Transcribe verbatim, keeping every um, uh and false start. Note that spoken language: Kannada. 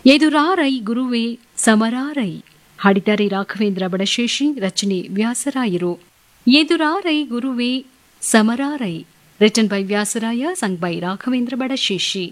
ಎದುರಾರೈ ಗುರುವೇ ಸಮರಾರೈ. ಹಾಡಿದ್ದಾರೆ ರಾಘವೇಂದ್ರ ಬಡಶೇಷಿ, ರಚನೆ ವ್ಯಾಸರಾಯರು. ಎದುರಾರೈ ಗುರುವೇ ಸಮರಾರೈ, written by Vyasaraya, sung by Raghavendra ಬಡಶೇಷಿ.